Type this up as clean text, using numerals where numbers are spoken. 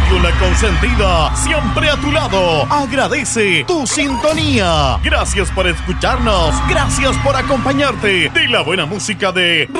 Radio La Consentida, siempre a tu lado. Agradece tu sintonía. Gracias por escucharnos. Gracias por acompañarte de la buena música de